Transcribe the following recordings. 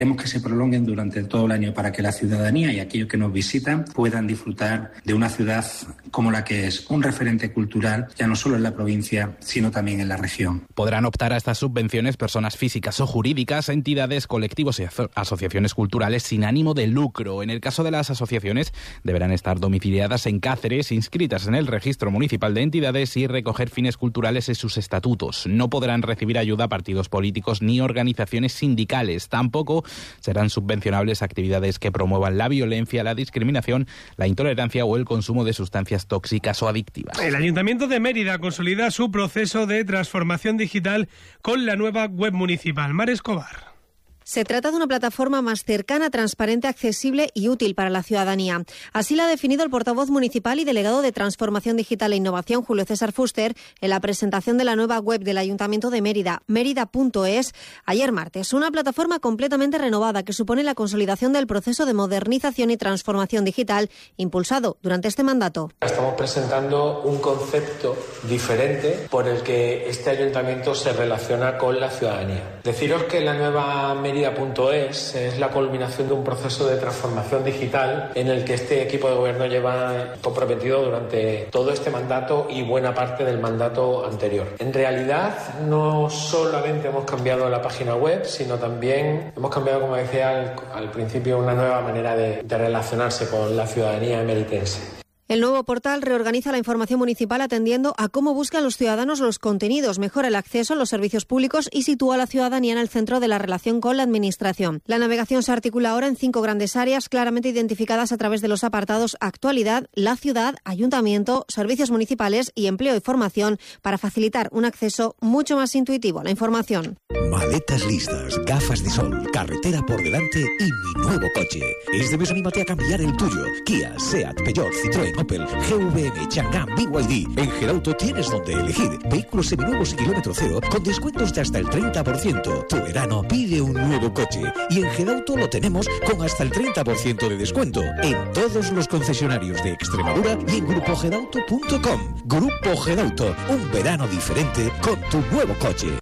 Queremos que se prolonguen durante todo el año para que la ciudadanía y aquellos que nos visitan puedan disfrutar de una ciudad como la que es, un referente cultural, ya no solo en la provincia, sino también en la región. Podrán optar a estas subvenciones personas físicas o jurídicas, entidades, colectivos y asociaciones culturales sin ánimo de lucro. En el caso de las asociaciones, deberán estar domiciliadas en Cáceres, inscritas en el Registro Municipal de Entidades y recoger fines culturales en sus estatutos. No podrán recibir ayuda a partidos políticos ni organizaciones sindicales. Tampoco serán subvencionables actividades que promuevan la violencia, la discriminación, la intolerancia o el consumo de sustancias tóxicas o adictivas. El Ayuntamiento de Mérida consolida su proceso de transformación digital con la nueva web municipal. Mar Escobar. Se trata de una plataforma más cercana, transparente, accesible y útil para la ciudadanía. Así la ha definido el portavoz municipal y delegado de Transformación Digital e Innovación, Julio César Fuster, en la presentación de la nueva web del Ayuntamiento de Mérida, mérida.es, ayer martes. Una plataforma completamente renovada que supone la consolidación del proceso de modernización y transformación digital impulsado durante este mandato. Estamos presentando un concepto diferente por el que este ayuntamiento se relaciona con la ciudadanía. Deciros que la nueva Mérida.es es la culminación de un proceso de transformación digital en el que este equipo de gobierno lleva comprometido durante todo este mandato y buena parte del mandato anterior. En realidad, no solamente hemos cambiado la página web, sino también hemos cambiado, como decía al principio, una nueva manera de relacionarse con la ciudadanía meritense. El nuevo portal reorganiza la información municipal atendiendo a cómo buscan los ciudadanos los contenidos, mejora el acceso a los servicios públicos y sitúa a la ciudadanía en el centro de la relación con la Administración. La navegación se articula ahora en 5 grandes áreas claramente identificadas a través de los apartados Actualidad, La Ciudad, Ayuntamiento, Servicios Municipales y Empleo y Formación para facilitar un acceso mucho más intuitivo a la información. Maletas listas, gafas de sol, carretera por delante y mi nuevo coche. Este mes anímate a cambiar el tuyo. Kia, Seat, Peugeot, Citroën, Opel, GVM, Chang'an, BYD. En Gerauto tienes donde elegir. Vehículos seminuevos y kilómetro cero con descuentos de hasta el 30%. Tu verano pide un nuevo coche. Y en Gerauto lo tenemos con hasta el 30% de descuento. En todos los concesionarios de Extremadura y en grupogerauto.com. Grupo Gerauto. Un verano diferente con tu nuevo coche.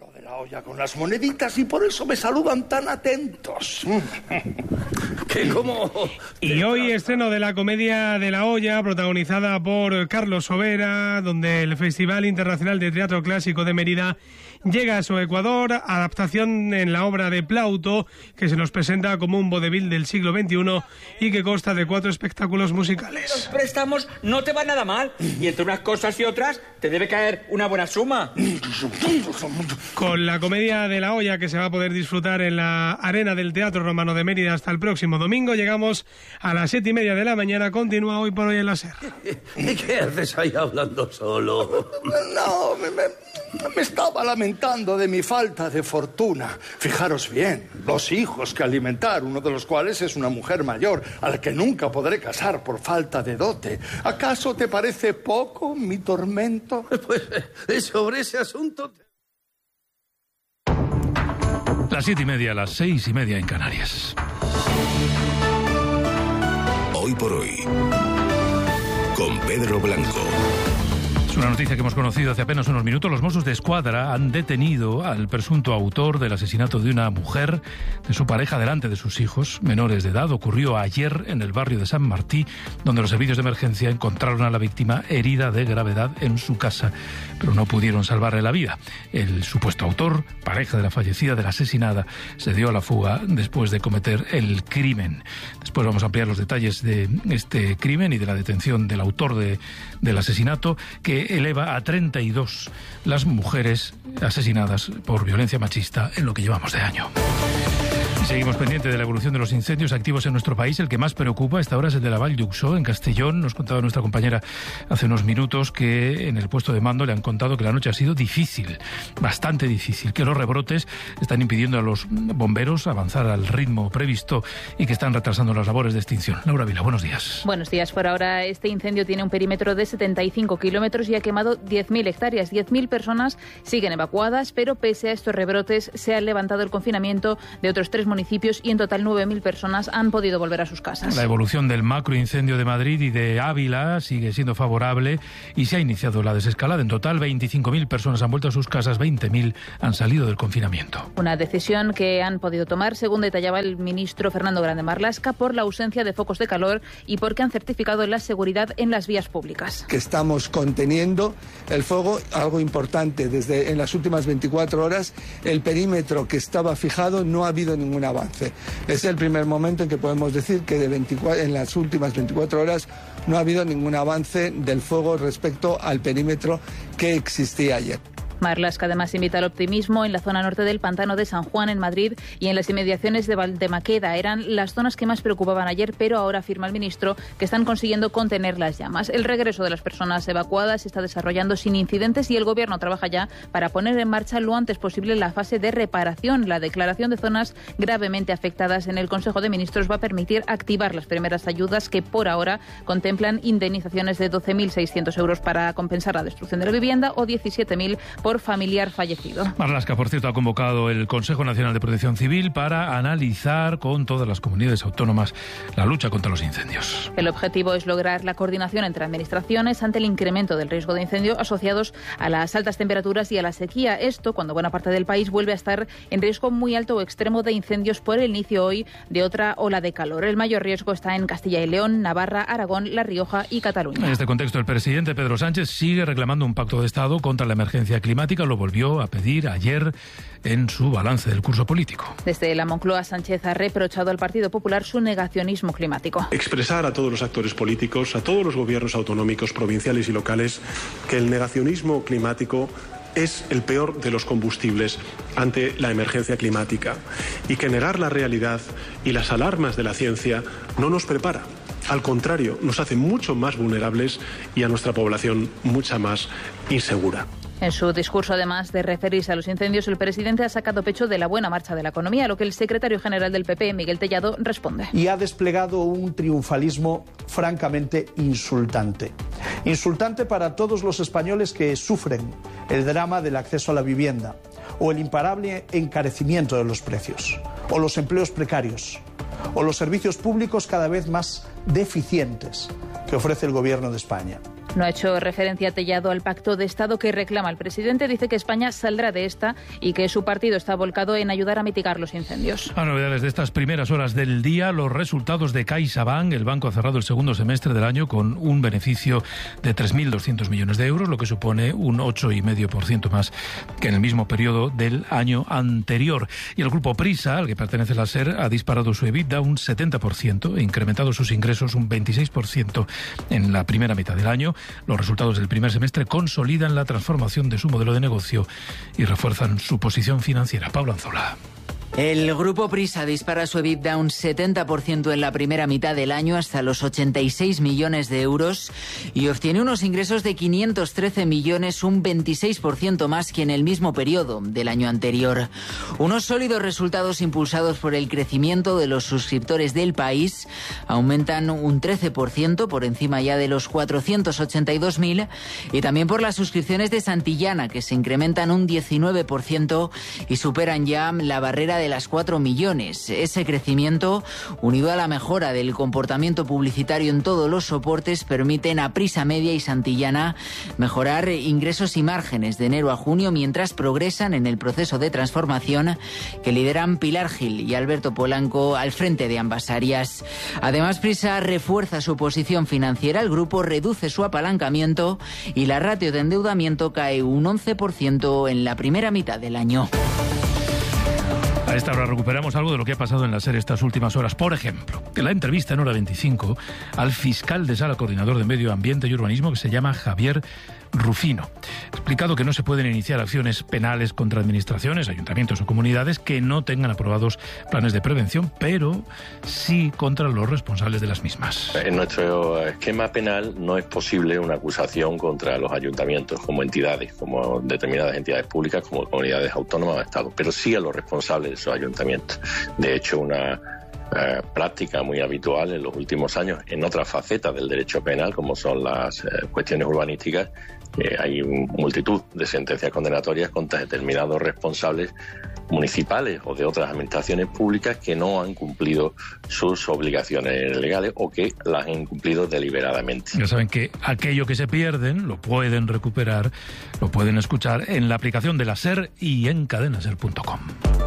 Ya con las moneditas y por eso me saludan tan atentos. Que como... Y hoy estreno de la comedia de La Olla, protagonizada por Carlos Sobera, donde el Festival Internacional de Teatro Clásico de Mérida llega a su Ecuador, adaptación en la obra de Plauto, que se nos presenta como un vodevil del siglo XXI y que consta de 4 espectáculos musicales. Los préstamos no te van nada mal y entre unas cosas y otras te debe caer una buena suma. Con la comedia de La Olla, que se va a poder disfrutar en la Arena del Teatro Romano de Mérida hasta el próximo domingo, llegamos a las 7:30 de la mañana. Continúa Hoy por Hoy en la SER. ¿Y qué haces ahí hablando solo? No, me estaba lamentando de mi falta de fortuna. Fijaros bien, 2 hijos que alimentar, uno de los cuales es una mujer mayor, a la que nunca podré casar por falta de dote. ¿Acaso te parece poco mi tormento? Pues sobre ese asunto... Las 7:30, las 6:30 en Canarias. Hoy por Hoy, con Pedro Blanco. Es una noticia que hemos conocido hace apenas unos minutos. Los Mossos de Escuadra han detenido al presunto autor del asesinato de una mujer, de su pareja, delante de sus hijos menores de edad. Ocurrió ayer en el barrio de San Martí, donde los servicios de emergencia encontraron a la víctima herida de gravedad en su casa, pero no pudieron salvarle la vida. El supuesto autor, pareja de la fallecida, de la asesinada, se dio a la fuga después de cometer el crimen. Después vamos a ampliar los detalles de este crimen y de la detención del autor del asesinato, que eleva a 32 las mujeres asesinadas por violencia machista en lo que llevamos de año. Y seguimos pendientes de la evolución de los incendios activos en nuestro país. El que más preocupa a esta hora es el de la Vall d'Uixó, en Castellón. Nos contaba nuestra compañera hace unos minutos que en el puesto de mando le han contado que la noche ha sido difícil, bastante difícil, que los rebrotes están impidiendo a los bomberos avanzar al ritmo previsto y que están retrasando las labores de extinción. Laura Vila, buenos días. Buenos días. Por ahora este incendio tiene un perímetro de 75 kilómetros y ha quemado 10.000 hectáreas. 10.000 personas siguen evacuadas, pero pese a estos rebrotes se ha levantado el confinamiento de otros 3 municipios municipios y en total 9.000 personas han podido volver a sus casas. La evolución del macroincendio de Madrid y de Ávila sigue siendo favorable y se ha iniciado la desescalada. En total, 25.000 personas han vuelto a sus casas, 20.000 han salido del confinamiento. Una decisión que han podido tomar, según detallaba el ministro Fernando Grande Marlaska, por la ausencia de focos de calor y porque han certificado la seguridad en las vías públicas. Que estamos conteniendo el fuego, algo importante, desde en las últimas 24 horas el perímetro que estaba fijado no ha habido ningún avance. Es el primer momento en que podemos decir que en las últimas 24 horas no ha habido ningún avance del fuego respecto al perímetro que existía ayer. Marlaska además invita al optimismo en la zona norte del Pantano de San Juan, en Madrid, y en las inmediaciones de Valdemaqueda. Eran las zonas que más preocupaban ayer, pero ahora afirma el ministro que están consiguiendo contener las llamas. El regreso de las personas evacuadas se está desarrollando sin incidentes y el Gobierno trabaja ya para poner en marcha lo antes posible la fase de reparación. La declaración de zonas gravemente afectadas en el Consejo de Ministros va a permitir activar las primeras ayudas que por ahora contemplan indemnizaciones de 12.600 euros para compensar la destrucción de la vivienda o 17.000 por familiar fallecido. Marlaska, por cierto, ha convocado el Consejo Nacional de Protección Civil para analizar con todas las comunidades autónomas la lucha contra los incendios. El objetivo es lograr la coordinación entre administraciones ante el incremento del riesgo de incendio asociados a las altas temperaturas y a la sequía. Esto cuando buena parte del país vuelve a estar en riesgo muy alto o extremo de incendios por el inicio hoy de otra ola de calor. El mayor riesgo está en Castilla y León, Navarra, Aragón, La Rioja y Cataluña. En este contexto, el presidente Pedro Sánchez sigue reclamando un pacto de Estado contra la emergencia climática. Lo volvió a pedir ayer en su balance del curso político. Desde la Moncloa, Sánchez ha reprochado al Partido Popular su negacionismo climático. Expresar a todos los actores políticos, a todos los gobiernos autonómicos, provinciales y locales, que el negacionismo climático es el peor de los combustibles ante la emergencia climática y que negar la realidad y las alarmas de la ciencia no nos prepara. Al contrario, nos hace mucho más vulnerables y a nuestra población mucha más insegura. En su discurso, además de referirse a los incendios, el presidente ha sacado pecho de la buena marcha de la economía, a lo que el secretario general del PP, Miguel Tellado, responde. Y ha desplegado un triunfalismo francamente insultante. Insultante para todos los españoles que sufren el drama del acceso a la vivienda, o el imparable encarecimiento de los precios, o los empleos precarios, o los servicios públicos cada vez más deficientes que ofrece el Gobierno de España. No ha hecho referencia Tellado al pacto de Estado que reclama el presidente. Dice que España saldrá de esta y que su partido está volcado en ayudar a mitigar los incendios. A novedades de estas primeras horas del día, los resultados de CaixaBank. El banco ha cerrado el segundo semestre del año con un beneficio de 3.200 millones de euros, lo que supone un 8,5% más que en el mismo periodo del año anterior. Y el grupo Prisa, al que pertenece la SER, ha disparado su EBITDA un 70% e incrementado sus ingresos un 26% en la primera mitad del año. Los resultados del primer semestre consolidan la transformación de su modelo de negocio y refuerzan su posición financiera. Pablo Anzola. El grupo Prisa dispara su EBITDA un 70% en la primera mitad del año hasta los 86 millones de euros y obtiene unos ingresos de 513 millones, un 26% más que en el mismo periodo del año anterior. Unos sólidos resultados impulsados por el crecimiento de los suscriptores del país aumentan un 13% por encima ya de los 482.000 y también por las suscripciones de Santillana, que se incrementan un 19% y superan ya la barrera de las 4 millones. Ese crecimiento, unido a la mejora del comportamiento publicitario en todos los soportes, permiten a Prisa Media y Santillana mejorar ingresos y márgenes de enero a junio, mientras progresan en el proceso de transformación que lideran Pilar Gil y Alberto Polanco al frente de ambas áreas. Además, Prisa refuerza su posición financiera, el grupo reduce su apalancamiento y la ratio de endeudamiento cae un 11% en la primera mitad del año. A esta hora recuperamos algo de lo que ha pasado en la SER estas últimas horas. Por ejemplo, la entrevista en Hora 25 al fiscal de sala coordinador de Medio Ambiente y Urbanismo, que se llama Javier Rufino. Ha explicado que no se pueden iniciar acciones penales contra administraciones, ayuntamientos o comunidades que no tengan aprobados planes de prevención, pero sí contra los responsables de las mismas. En nuestro esquema penal no es posible una acusación contra los ayuntamientos como entidades, como determinadas entidades públicas, como comunidades autónomas o estados, pero sí a los responsables de esos ayuntamientos. De hecho, una práctica muy habitual en los últimos años en otras facetas del derecho penal, como son las cuestiones urbanísticas, hay multitud de sentencias condenatorias contra determinados responsables municipales o de otras administraciones públicas que no han cumplido sus obligaciones legales o que las han incumplido deliberadamente. Ya saben que aquello que se pierden lo pueden recuperar, lo pueden escuchar en la aplicación de la SER y en cadenaser.com.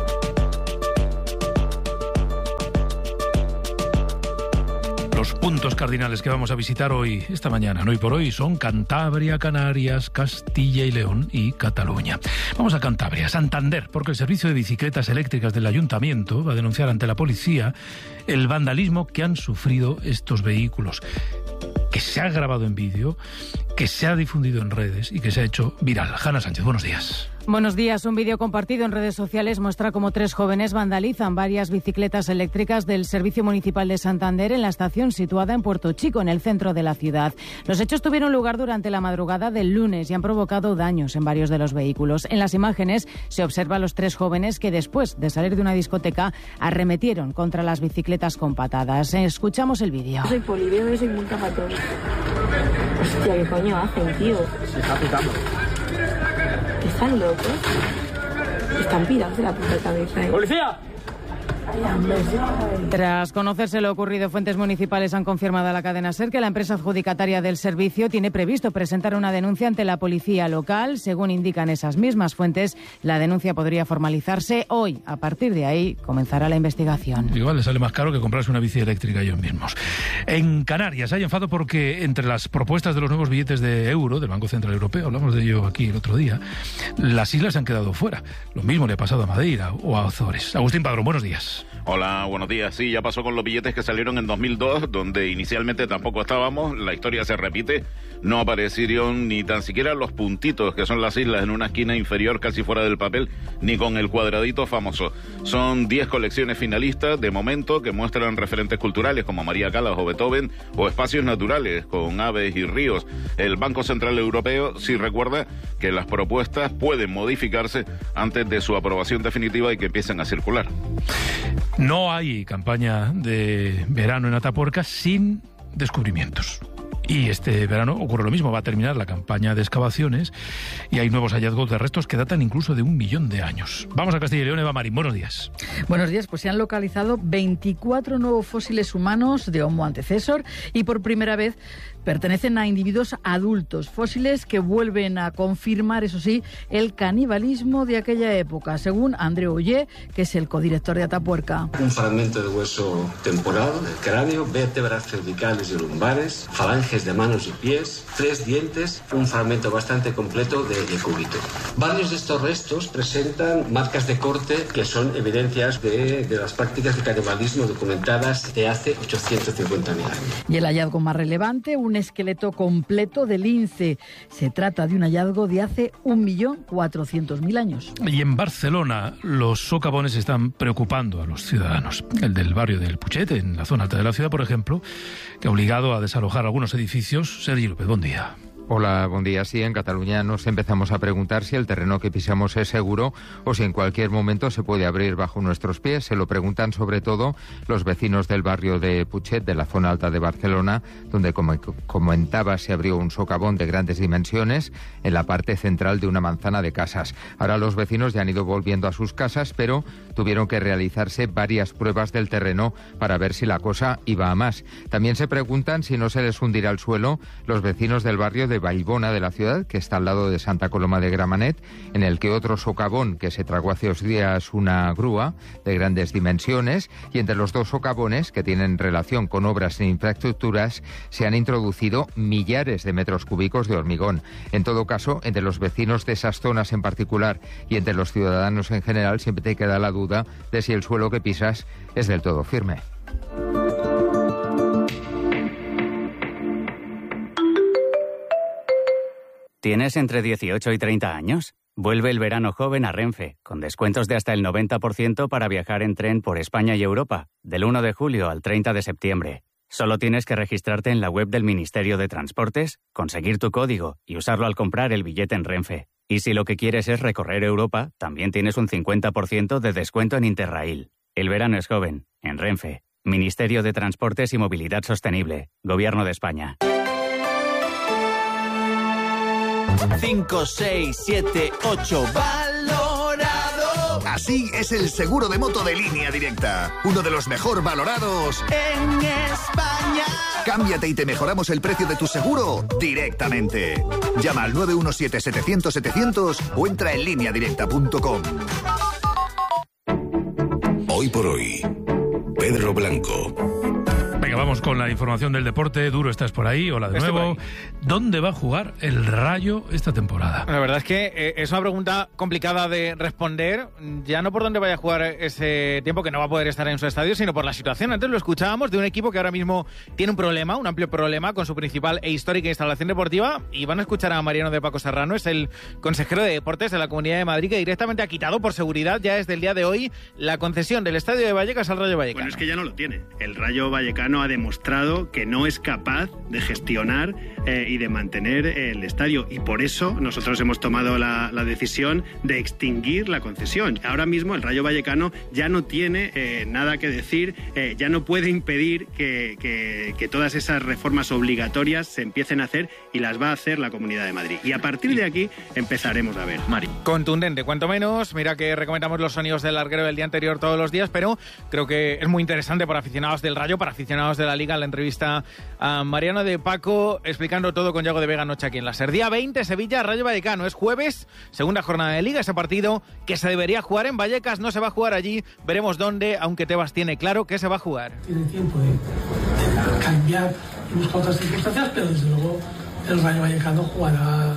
Los puntos cardinales que vamos a visitar hoy, esta mañana, hoy por hoy, son Cantabria, Canarias, Castilla y León y Cataluña. Vamos a Cantabria, Santander, porque el servicio de bicicletas eléctricas del ayuntamiento va a denunciar ante la policía el vandalismo que han sufrido estos vehículos, que se ha grabado en vídeo, que se ha difundido en redes y que se ha hecho viral. Hanna Sánchez, buenos días. Buenos días. Un vídeo compartido en redes sociales muestra cómo 3 jóvenes vandalizan varias bicicletas eléctricas del Servicio Municipal de Santander en la estación situada en Puerto Chico, en el centro de la ciudad. Los hechos tuvieron lugar durante la madrugada del lunes y han provocado daños en varios de los vehículos. En las imágenes se observa a los 3 jóvenes que después de salir de una discoteca arremetieron contra las bicicletas con patadas. Escuchamos el vídeo. Soy poliveo y soy multa para todos. Hostia, ¿qué coño hacen, tío? Se está pitando. ¿Están locos? Están pirados de la puta cabeza, ¿eh? ¡Policía! Tras conocerse lo ocurrido, fuentes municipales han confirmado a la cadena SER que la empresa adjudicataria del servicio tiene previsto presentar una denuncia ante la policía local. Según indican esas mismas fuentes, la denuncia podría formalizarse hoy. A partir de ahí comenzará la investigación. Igual les sale más caro que comprarse una bici eléctrica ellos mismos. En Canarias hay enfado porque entre las propuestas de los nuevos billetes de euro del Banco Central Europeo, hablamos de ello aquí el otro día, las islas han quedado fuera. Lo mismo le ha pasado a Madeira o a Azores. Agustín Padrón, buenos días. Hola, buenos días. Sí, ya pasó con los billetes que salieron en 2002, donde inicialmente tampoco estábamos. La historia se repite. No aparecieron ni tan siquiera los puntitos, que son las islas, en una esquina inferior casi fuera del papel, ni con el cuadradito famoso. Son 10 colecciones finalistas, de momento, que muestran referentes culturales como María Callas o Beethoven, o espacios naturales con aves y ríos. El Banco Central Europeo sí recuerda que las propuestas pueden modificarse antes de su aprobación definitiva y que empiecen a circular. No hay campaña de verano en Atapuerca sin descubrimientos. Y este verano ocurre lo mismo, va a terminar la campaña de excavaciones y hay nuevos hallazgos de restos que datan incluso de 1 millón de años. Vamos a Castilla y León, Eva Marín, buenos días. Buenos días, pues se han localizado 24 nuevos fósiles humanos de Homo antecesor y por primera vez pertenecen a individuos adultos, fósiles que vuelven a confirmar, eso sí, el canibalismo de aquella época, según Andreu Ollé, que es el codirector de Atapuerca. Un fragmento de hueso temporal del cráneo, vértebras cervicales y lumbares, falanges de manos y pies, 3 dientes, un fragmento bastante completo de decúbito. Varios de estos restos presentan marcas de corte que son evidencias de las prácticas de canibalismo documentadas de hace 850.000 años. Y el hallazgo más relevante, un esqueleto completo de lince. Se trata de un hallazgo de hace 1.400.000 años. Y en Barcelona los socavones están preocupando a los ciudadanos. El del barrio del Puchet, en la zona alta de la ciudad, por ejemplo, que ha obligado a desalojar algunos edificios. Sergi López, buen día. Hola, buen día. Sí, en Cataluña nos empezamos a preguntar si el terreno que pisamos es seguro o si en cualquier momento se puede abrir bajo nuestros pies. Se lo preguntan sobre todo los vecinos del barrio de Puchet, de la zona alta de Barcelona, donde, como comentaba, se abrió un socavón de grandes dimensiones en la parte central de una manzana de casas. Ahora los vecinos ya han ido volviendo a sus casas, pero tuvieron que realizarse varias pruebas del terreno para ver si la cosa iba a más. También se preguntan si no se les hundirá el suelo los vecinos del barrio de Vallbona de la ciudad, que está al lado de Santa Coloma de Gramenet, en el que otro socavón que se tragó hace 2 días una grúa de grandes dimensiones, y entre los 2 socavones que tienen relación con obras e infraestructuras se han introducido millares de metros cúbicos de hormigón. En todo caso, entre los vecinos de esas zonas en particular y entre los ciudadanos en general siempre te queda la duda de si el suelo que pisas es del todo firme. ¿Tienes entre 18 y 30 años? Vuelve el verano joven a Renfe, con descuentos de hasta el 90% para viajar en tren por España y Europa, del 1 de julio al 30 de septiembre. Solo tienes que registrarte en la web del Ministerio de Transportes, conseguir tu código y usarlo al comprar el billete en Renfe. Y si lo que quieres es recorrer Europa, también tienes un 50% de descuento en Interrail. El verano es joven, en Renfe. Ministerio de Transportes y Movilidad Sostenible, Gobierno de España. 5, 6, 7, 8, valorado. Así es el seguro de moto de Línea Directa, uno de los mejor valorados en España. Cámbiate y te mejoramos el precio de tu seguro directamente. Llama al 917-700-700 o entra en lineadirecta.com. Hoy por hoy, Pedro Blanco. Venga, vamos con la información del deporte. Duro, estás por ahí. Hola de nuevo. ¿Dónde va a jugar el Rayo esta temporada? La verdad es que es una pregunta complicada de responder, ya no por dónde vaya a jugar ese tiempo, que no va a poder estar en su estadio, sino por la situación. Antes lo escuchábamos de un equipo que ahora mismo tiene un problema, un amplio problema con su principal e histórica instalación deportiva, y van a escuchar a Mariano de Paco Serrano, es el consejero de Deportes de la Comunidad de Madrid, que directamente ha quitado por seguridad ya desde el día de hoy la concesión del Estadio de Vallecas al Rayo Vallecano. Bueno, es que ya no lo tiene. El Rayo Vallecano ha demostrado que no es capaz de gestionar y de mantener el estadio, y por eso nosotros hemos tomado la decisión de extinguir la concesión. Ahora mismo el Rayo Vallecano ya no tiene nada que decir, ya no puede impedir que todas esas reformas obligatorias se empiecen a hacer, y las va a hacer la Comunidad de Madrid. Y a partir de aquí empezaremos a ver. Mari. Contundente, cuanto menos. Mira que recomendamos los sonidos del larguero del día anterior todos los días, pero creo que es muy interesante para aficionados del Rayo, para aficionados de la Liga, la entrevista a Mariano de Paco explicando todo con Yago de Vega anoche aquí en la SER. Día 20, Sevilla, Rayo Vallecano. Es jueves, segunda jornada de Liga. Ese partido que se debería jugar en Vallecas no se va a jugar allí. Veremos dónde, aunque Tebas tiene claro que se va a jugar. Tiene tiempo de cambiar y buscar otras circunstancias, pero desde luego el Rayo Vallecano jugará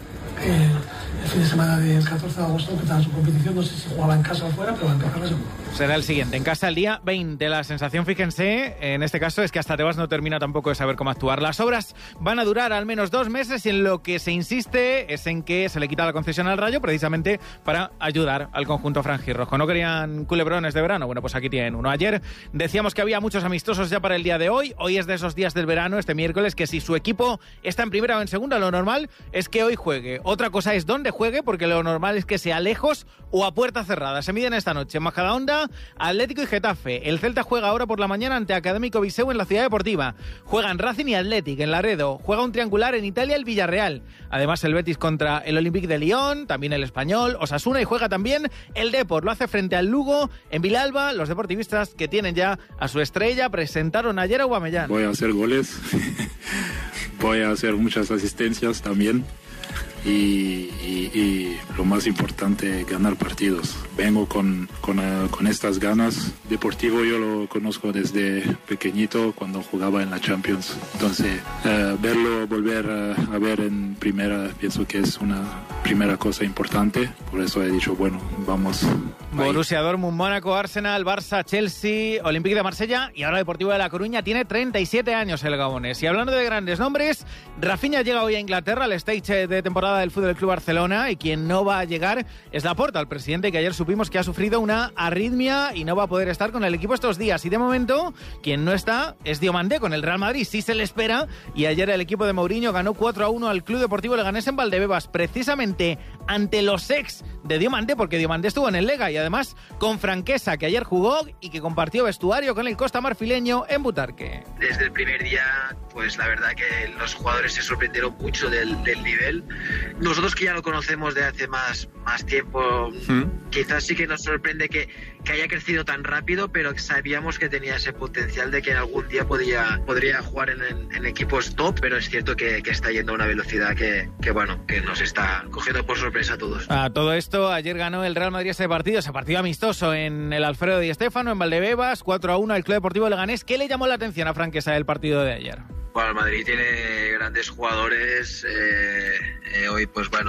el fin de semana del 14 de agosto, que está en su competición. No sé si jugaba en casa o fuera, pero va a empezar seguro. Será el siguiente, en casa el día 20. La sensación, fíjense, en este caso es que hasta Tebas no termina tampoco de saber cómo actuar. Las obras van a durar al menos 2 meses y en lo que se insiste es en que se le quita la concesión al Rayo precisamente para ayudar al conjunto franjirrojo. ¿No querían culebrones de verano? Bueno, pues aquí tienen uno. Ayer decíamos que había muchos amistosos ya para el día de hoy. Hoy es de esos días del verano, este miércoles, que si su equipo está en primera o en segunda, lo normal es que hoy juegue. Otra cosa es dónde juegue, porque lo normal es que sea lejos o a puerta cerrada. Se miden esta noche en Majadahonda, Atlético y Getafe. El Celta juega ahora por la mañana ante Académico Viseu en la Ciudad Deportiva. Juegan Racing y Athletic en Laredo. Juega un triangular en Italia el Villarreal. Además el Betis contra el Olympique de Lyon, también el Español, Osasuna, y juega también el Depor. Lo hace frente al Lugo en Vilalba. Los deportivistas que tienen ya a su estrella presentaron ayer a Aubameyang. Voy a hacer goles, voy a hacer muchas asistencias también. Y lo más importante, ganar partidos. Vengo con estas ganas. Deportivo yo lo conozco desde pequeñito, cuando jugaba en la Champions. Entonces, verlo volver a ver en primera, pienso que es una primera cosa importante. Por eso he dicho, bueno, vamos. Borussia Dortmund, Mónaco, Arsenal, Barça, Chelsea, Olympique de Marsella y ahora Deportivo de La Coruña. Tiene 37 años el gabonés. Y hablando de grandes nombres, Rafinha llega hoy a Inglaterra al stage de temporada del Fútbol Club Barcelona, y quien no va a llegar es Laporta, el presidente, que ayer supimos que ha sufrido una arritmia y no va a poder estar con el equipo estos días. Y de momento, quien no está es Diomandé con el Real Madrid. Sí se le espera, y ayer el equipo de Mourinho ganó 4-1 al Club Deportivo Leganés en Valdebebas, precisamente ante los ex de Diomandé, porque Diomandé estuvo en el Lega, y además con Franquesa, que ayer jugó y que compartió vestuario con el Costa Marfileño en Butarque. Desde el primer día, pues la verdad que los jugadores se sorprendieron mucho del nivel. Nosotros, que ya lo conocemos de hace más tiempo, quizás sí que nos sorprende que haya crecido tan rápido, pero sabíamos que tenía ese potencial de que en algún día podría jugar en equipos top, pero es cierto que está yendo a una velocidad que nos está cogiendo por sorpresa a todos. A todo esto, ayer ganó el Real Madrid ese partido amistoso en el Alfredo Di Stéfano, en Valdebebas, 4-1 al Club Deportivo Leganés. ¿Qué le llamó la atención a Franquesa del partido de ayer? Bueno, el Madrid tiene grandes jugadores. Hoy, pues bueno,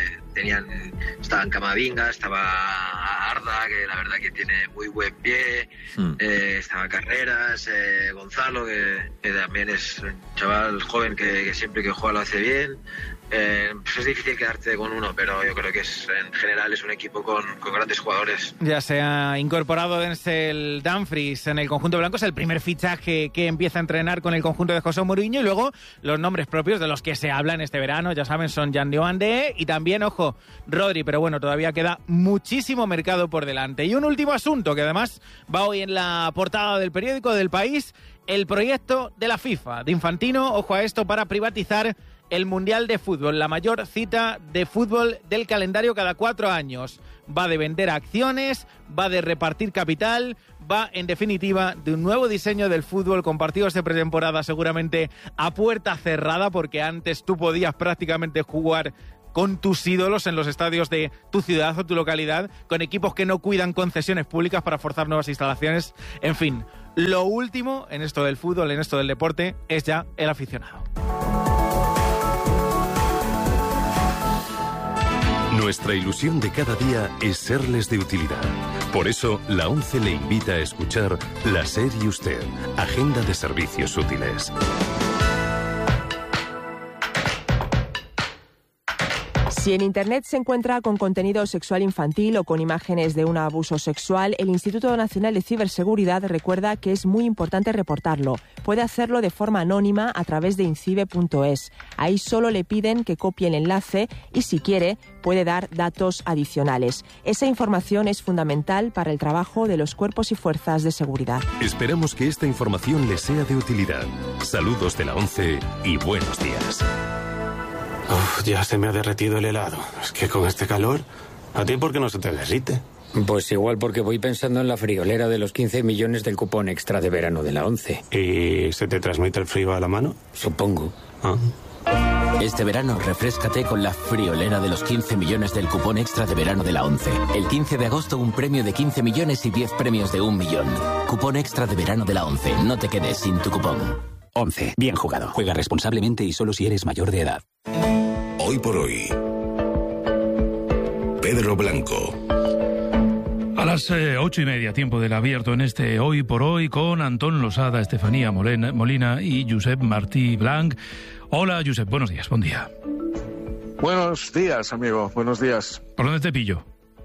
estaban Camavinga, estaba Arda, que la verdad que tiene muy buen pie, estaba Carreras, Gonzalo, que también es un chaval joven que siempre que juega lo hace bien. Pues es difícil quedarte con uno, pero yo creo que en general es un equipo con grandes jugadores. Ya se ha incorporado Denzel Dumfries en el conjunto blanco, es el primer fichaje que empieza a entrenar con el conjunto de José Mourinho, y luego los nombres propios de los que se habla en este verano, ya saben, son Jan Diomandé y también, ojo, Rodri, pero bueno, todavía queda muchísimo mercado por delante. Y un último asunto que además va hoy en la portada del periódico del País: el proyecto de la FIFA, de Infantino, ojo a esto, para privatizar el Mundial de Fútbol, la mayor cita de fútbol del calendario cada 4 años. Va de vender acciones, va de repartir capital, va, en definitiva, de un nuevo diseño del fútbol con partidos de pretemporada seguramente a puerta cerrada, porque antes tú podías prácticamente jugar con tus ídolos en los estadios de tu ciudad o tu localidad, con equipos que no cuidan concesiones públicas para forzar nuevas instalaciones. En fin, lo último en esto del fútbol, en esto del deporte, es ya el aficionado. Nuestra ilusión de cada día es serles de utilidad. Por eso, la ONCE le invita a escuchar La SER y Usted, Agenda de Servicios Útiles. Si en Internet se encuentra con contenido sexual infantil o con imágenes de un abuso sexual, el Instituto Nacional de Ciberseguridad recuerda que es muy importante reportarlo. Puede hacerlo de forma anónima a través de incibe.es. Ahí solo le piden que copie el enlace y, si quiere, puede dar datos adicionales. Esa información es fundamental para el trabajo de los cuerpos y fuerzas de seguridad. Esperamos que esta información les sea de utilidad. Saludos de la ONCE y buenos días. Uf, ya se me ha derretido el helado. Es que con este calor, ¿a ti por qué no se te derrite? Pues igual porque voy pensando en la friolera de los 15 millones del cupón extra de verano de la ONCE. ¿Y se te transmite el frío a la mano? Supongo. Este verano, refréscate con la friolera de los 15 millones del cupón extra de verano de la ONCE. El 15 de agosto, un premio de 15 millones y 10 premios de 1 millón. Cupón extra de verano de la ONCE. No te quedes sin tu cupón. ONCE. Bien jugado. Juega responsablemente y solo si eres mayor de edad. Hoy por hoy, Pedro Blanco. A las 8:30, tiempo del abierto en este Hoy por Hoy, con Antón Losada, Estefanía Molina y Josep Martí Blanc. Hola, Josep, buenos días, buen día. Buenos días, amigo, buenos días. ¿Por dónde te pillo?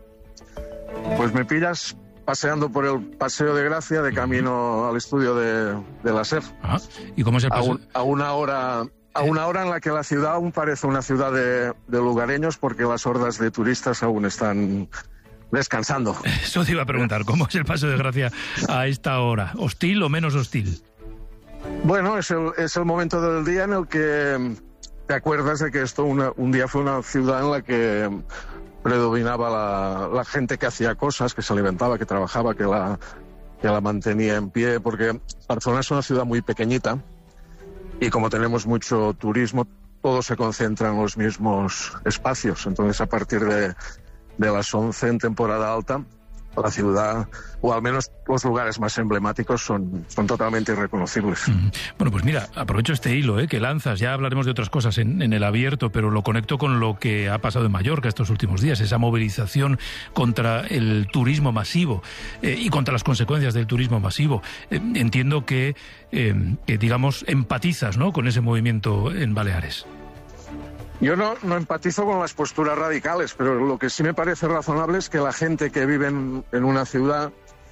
Pues me pillas paseando por el Paseo de Gracia de camino al estudio de la SER. ¿Y cómo es el paseo? A una hora en la que la ciudad aún parece una ciudad de lugareños, porque las hordas de turistas aún están descansando. Eso te iba a preguntar, ¿cómo es el Paseo de Gracia a esta hora? ¿Hostil o menos hostil? Bueno, es el momento del día en el que te acuerdas de que esto un día fue una ciudad en la que predominaba la gente que hacía cosas, que se alimentaba, que trabajaba, que la mantenía en pie, porque Barcelona es una ciudad muy pequeñita y como tenemos mucho turismo, todo se concentra en los mismos espacios. Entonces, a partir de las 11 en temporada alta, la ciudad, o al menos los lugares más emblemáticos, son totalmente irreconocibles. Bueno, pues mira, aprovecho este hilo que lanzas, ya hablaremos de otras cosas en el abierto, pero lo conecto con lo que ha pasado en Mallorca estos últimos días, esa movilización contra el turismo masivo y contra las consecuencias del turismo masivo. Entiendo que digamos, empatizas, ¿no?, con ese movimiento en Baleares. Yo no empatizo con las posturas radicales, pero lo que sí me parece razonable es que la gente que vive en una ciudad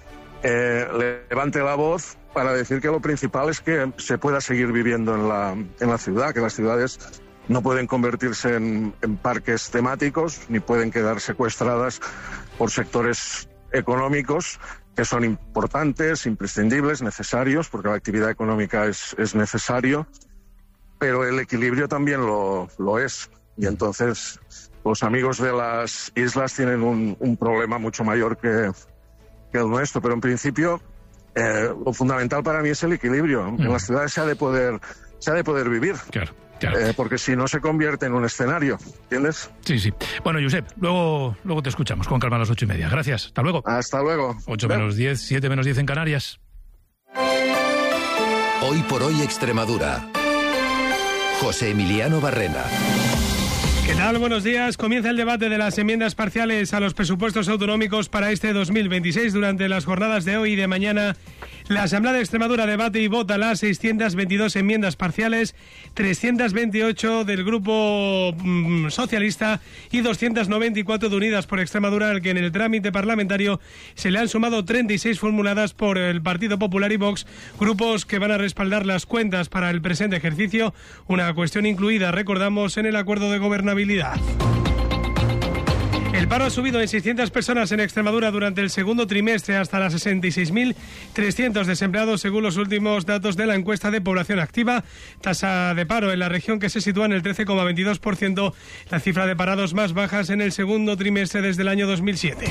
levante la voz para decir que lo principal es que se pueda seguir viviendo en la ciudad, que las ciudades no pueden convertirse en parques temáticos, ni pueden quedar secuestradas por sectores económicos que son importantes, imprescindibles, necesarios, porque la actividad económica es necesario, pero el equilibrio también lo es. Y entonces los amigos de las islas tienen un problema mucho mayor que el nuestro. Pero en principio lo fundamental para mí es el equilibrio. En las ciudades se ha de poder vivir. Claro. Porque si no se convierte en un escenario, ¿entiendes? Sí, sí. Bueno, Josep, luego te escuchamos con calma a las 8:30. Gracias. Hasta luego. Hasta luego. 8 menos 10, 7 menos 10 en Canarias. Hoy por hoy Extremadura. José Emiliano Barrena. ¿Qué tal? Buenos días. Comienza el debate de las enmiendas parciales a los presupuestos autonómicos para este 2026. Durante las jornadas de hoy y de mañana, la Asamblea de Extremadura debate y vota las 622 enmiendas parciales, 328 del Grupo Socialista y 294 de Unidas por Extremadura, al que en el trámite parlamentario se le han sumado 36 formuladas por el Partido Popular y Vox, grupos que van a respaldar las cuentas para el presente ejercicio, una cuestión incluida, recordamos, en el acuerdo de gobernabilidad. El paro ha subido en 600 personas en Extremadura durante el segundo trimestre hasta las 66.300 desempleados según los últimos datos de la encuesta de población activa. Tasa de paro en la región que se sitúa en el 13,22%, la cifra de parados más bajas en el segundo trimestre desde el año 2007.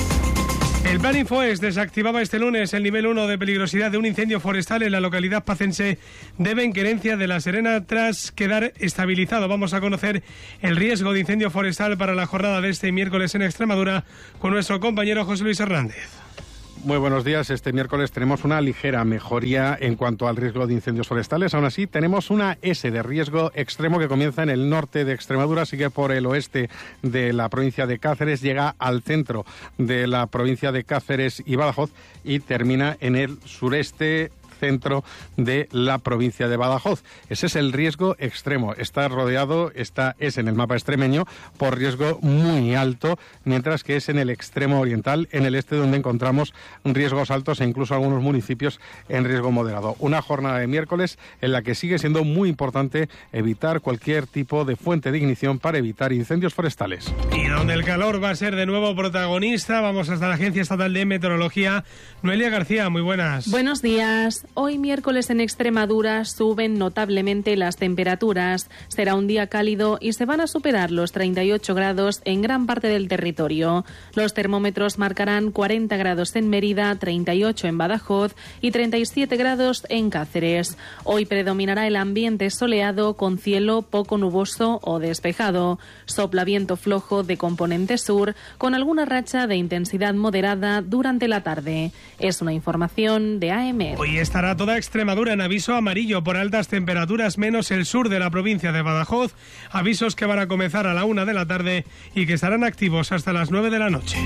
El Plan Infoes desactivaba este lunes el nivel 1 de peligrosidad de un incendio forestal en la localidad pacense de Benquerencia de la Serena tras quedar estabilizado. Vamos a conocer el riesgo de incendio forestal para la jornada de este miércoles en Extremadura con nuestro compañero José Luis Hernández. Muy buenos días. Este miércoles tenemos una ligera mejoría en cuanto al riesgo de incendios forestales. Aún así, tenemos una S de riesgo extremo que comienza en el norte de Extremadura, sigue por el oeste de la provincia de Cáceres, llega al centro de la provincia de Cáceres y Badajoz y termina en el sureste centro de la provincia de Badajoz. Ese es el riesgo extremo. Está rodeado, es en el mapa extremeño, por riesgo muy alto, mientras que es en el extremo oriental, en el este, donde encontramos riesgos altos e incluso algunos municipios en riesgo moderado. Una jornada de miércoles en la que sigue siendo muy importante evitar cualquier tipo de fuente de ignición para evitar incendios forestales. Y donde el calor va a ser de nuevo protagonista, vamos hasta la Agencia Estatal de Meteorología. Noelia García, muy buenas. Buenos días. Hoy miércoles en Extremadura suben notablemente las temperaturas. Será un día cálido y se van a superar los 38 grados en gran parte del territorio. Los termómetros marcarán 40 grados en Mérida, 38 en Badajoz y 37 grados en Cáceres. Hoy predominará el ambiente soleado con cielo poco nuboso o despejado. Sopla viento flojo de componente sur con alguna racha de intensidad moderada durante la tarde. Es una información de AEMET. Hoy estará toda Extremadura en aviso amarillo por altas temperaturas, menos el sur de la provincia de Badajoz. Avisos que van a comenzar a la 1 de la tarde y que estarán activos hasta las 9 de la noche.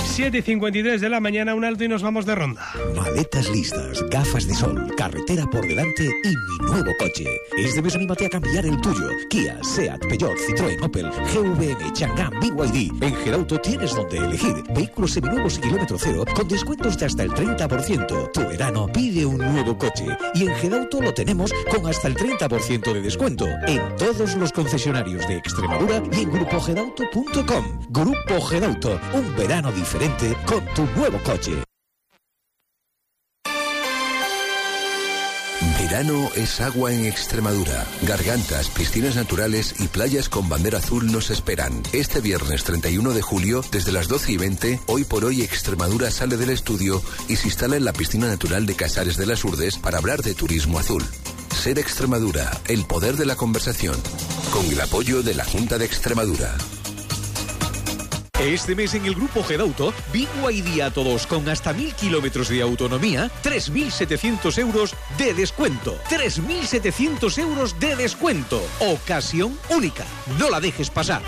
7:53 de la mañana, un alto y nos vamos de ronda. Maletas listas, gafas de sol, carretera por delante y mi nuevo coche. Este mes anímate a cambiar el tuyo. Kia, Seat, Peugeot, Citroën, Opel, GVM, Chang'an, BYD. En Gerauto tienes donde elegir. Vehículos seminuevos y kilómetro cero con descuentos de hasta el 30%. Tu verano pide un nuevo coche. Y en Gerauto lo tenemos con hasta el 30% de descuento. En todos los concesionarios de Extremadura y en grupogerauto.com. Grupo Gerauto, un verano diferente con tu nuevo coche. Verano es agua en Extremadura. Gargantas, piscinas naturales y playas con bandera azul nos esperan. Este viernes 31 de julio, desde las 12:20, Hoy por Hoy Extremadura sale del estudio y se instala en la piscina natural de Casares de las Urdes para hablar de turismo azul. Ser Extremadura, el poder de la conversación. Con el apoyo de la Junta de Extremadura. Este mes en el Grupo Gedauto, BYD a todos con hasta 1.000 kilómetros de autonomía, 3.700 euros de descuento. 3.700 euros de descuento. Ocasión única. No la dejes pasar.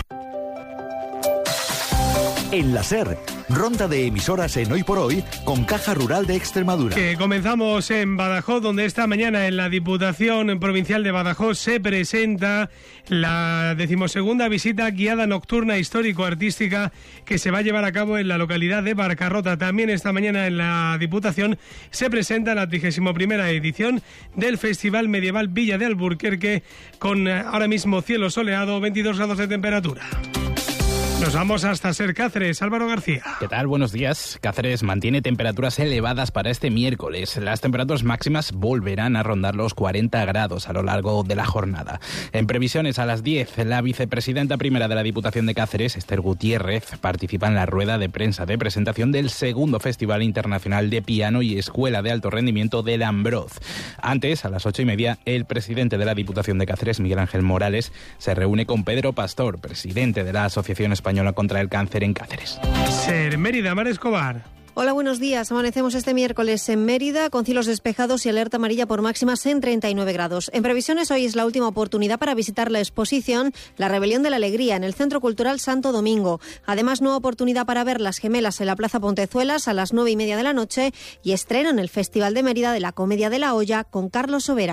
En la SER, ronda de emisoras en Hoy por Hoy con Caja Rural de Extremadura. Que comenzamos en Badajoz, donde esta mañana en la Diputación Provincial de Badajoz se presenta la 12ª visita guiada nocturna histórico-artística que se va a llevar a cabo en la localidad de Barcarrota. También esta mañana en la Diputación se presenta la 31ª edición del Festival Medieval Villa de Alburquerque con ahora mismo cielo soleado, 22 grados de temperatura. Nos vamos hasta Ser Cáceres. Álvaro García. ¿Qué tal? Buenos días. Cáceres mantiene temperaturas elevadas para este miércoles. Las temperaturas máximas volverán a rondar los 40 grados a lo largo de la jornada. En previsiones, a las 10, la vicepresidenta primera de la Diputación de Cáceres, Esther Gutiérrez, participa en la rueda de prensa de presentación del segundo Festival Internacional de Piano y Escuela de Alto Rendimiento del Ambroz. Antes, a las 8:30, el presidente de la Diputación de Cáceres, Miguel Ángel Morales, se reúne con Pedro Pastor, presidente de la Asociación Española contra el Cáncer en Cáceres. Ser Mérida, Mar Escobar. Hola, buenos días. Amanecemos este miércoles en Mérida con cielos despejados y alerta amarilla por máximas en 39 grados. En previsiones, hoy es la última oportunidad para visitar la exposición La Rebelión de la Alegría en el Centro Cultural Santo Domingo. Además, nueva oportunidad para ver Las Gemelas en la Plaza Pontezuelas a las 9:30 de la noche y estreno en el Festival de Mérida de la Comedia de la Olla con Carlos Sobera.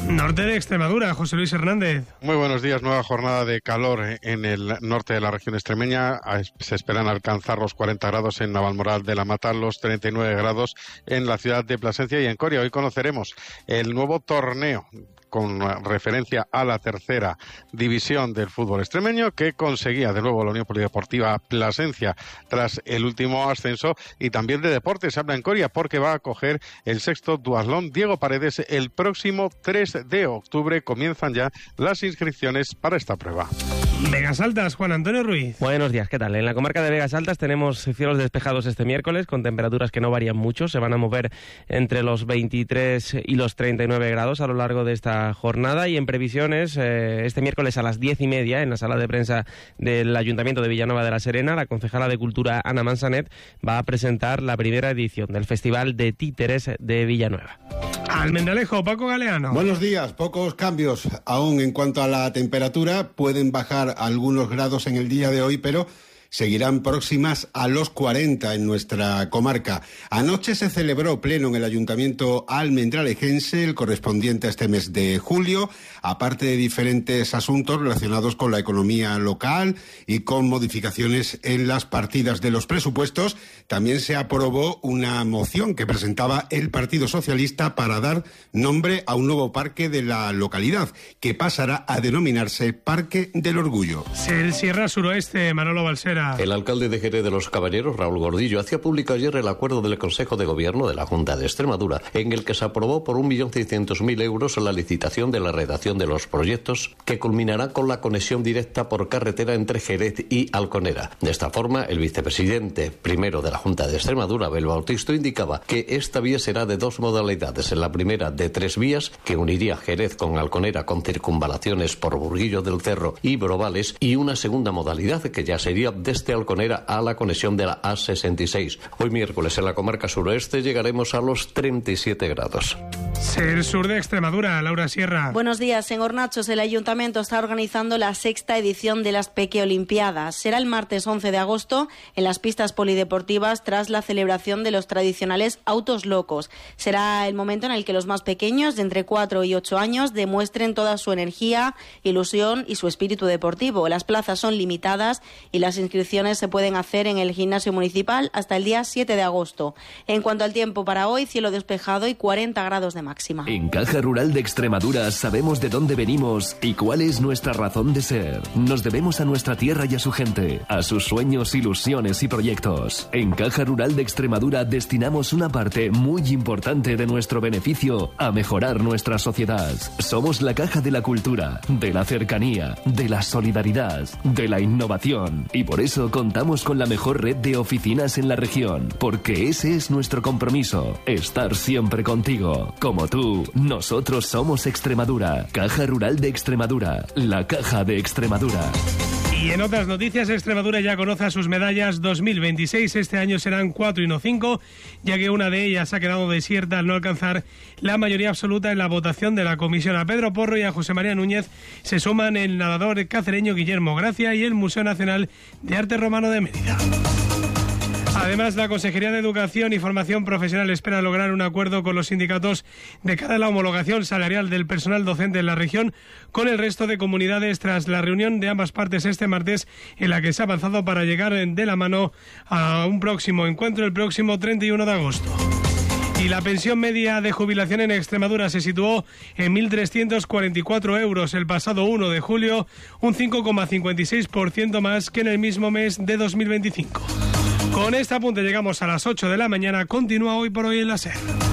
Norte de Extremadura, José Luis Hernández. Muy buenos días. Nueva jornada de calor en el norte de la región extremeña. Se esperan alcanzar los 40 grados en Navalmoral de la Mata, los 39 grados en la ciudad de Plasencia y en Coria. Hoy conoceremos el nuevo torneo con referencia a la tercera división del fútbol extremeño que conseguía de nuevo la Unión Polideportiva Plasencia tras el último ascenso, y también de deportes habla en Coria porque va a acoger el sexto duatlón Diego Paredes el próximo 3 de octubre. Comienzan ya las inscripciones para esta prueba. Vegas Altas, Juan Antonio Ruiz. Buenos días, ¿qué tal? En la comarca de Vegas Altas tenemos cielos despejados este miércoles con temperaturas que no varían mucho, se van a mover entre los 23 y los 39 grados a lo largo de esta jornada, y en previsiones este miércoles a las 10:30 en la sala de prensa del Ayuntamiento de Villanueva de la Serena, la concejala de Cultura Ana Mansanet va a presentar la primera edición del Festival de Títeres de Villanueva. Almendralejo, Paco Galeano. Buenos días, pocos cambios aún en cuanto a la temperatura, pueden bajar algunos grados en el día de hoy, pero seguirán próximas a los 40 en nuestra comarca. Anoche se celebró pleno en el Ayuntamiento almendralejense, el correspondiente a este mes de julio, aparte de diferentes asuntos relacionados con la economía local y con modificaciones en las partidas de los presupuestos. También se aprobó una moción que presentaba el Partido Socialista para dar nombre a un nuevo parque de la localidad, que pasará a denominarse Parque del Orgullo. Sierra Suroeste, Manolo Balsera. El alcalde de Jerez de los Caballeros, Raúl Gordillo, hacía público ayer el acuerdo del Consejo de Gobierno de la Junta de Extremadura, en el que se aprobó por 1.600.000 euros la licitación de la redacción de los proyectos, que culminará con la conexión directa por carretera entre Jerez y Alconera. De esta forma, el vicepresidente primero de la Junta de Extremadura, Abel Bautisto, indicaba que esta vía será de dos modalidades. La primera de 3 vías, que uniría Jerez con Alconera con circunvalaciones por Burguillo del Cerro y Brobales, y una segunda modalidad que ya sería desde Alconera a la conexión de la A66. Hoy miércoles en la comarca suroeste llegaremos a los 37 grados. Ser sur de Extremadura, Laura Sierra. Buenos días. En Hornachos el Ayuntamiento está organizando la 6ª edición de las Pequeolimpiadas. Será el martes 11 de agosto en las pistas polideportivas tras la celebración de los tradicionales autos locos. Será el momento en el que los más pequeños, de entre 4 y 8 años, demuestren toda su energía, ilusión y su espíritu deportivo. Las plazas son limitadas y las inscripciones se pueden hacer en el gimnasio municipal hasta el día 7 de agosto. En cuanto al tiempo para hoy, cielo despejado y 40 grados de máxima. En Caja Rural de Extremadura sabemos de dónde venimos y cuál es nuestra razón de ser. Nos debemos a nuestra tierra y a su gente, a sus sueños, ilusiones y proyectos. En Caja Rural de Extremadura destinamos una parte muy importante de nuestro beneficio a mejorar nuestra sociedad. Somos la caja de la cultura, de la cercanía, de la solidaridad, de la innovación, y por eso contamos con la mejor red de oficinas en la región, porque ese es nuestro compromiso, estar siempre contigo. Como tú, nosotros somos Extremadura. Caja Rural de Extremadura, la caja de Extremadura. Y en otras noticias, Extremadura ya conoce sus medallas 2026. Este año serán 4 y no 5, ya que una de ellas ha quedado desierta al no alcanzar la mayoría absoluta en la votación de la comisión. A Pedro Porro y a José María Núñez se suman el nadador cacereño Guillermo Gracia y el Museo Nacional de Arte Romano de Mérida. Además, la Consejería de Educación y Formación Profesional espera lograr un acuerdo con los sindicatos de cara a la homologación salarial del personal docente en la región con el resto de comunidades tras la reunión de ambas partes este martes, en la que se ha avanzado para llegar de la mano a un próximo encuentro el próximo 31 de agosto. Y la pensión media de jubilación en Extremadura se situó en 1.344 euros el pasado 1 de julio, un 5,56% más que en el mismo mes de 2025. Con este apunte llegamos a las 8 de la mañana. Continúa Hoy por Hoy en la SER.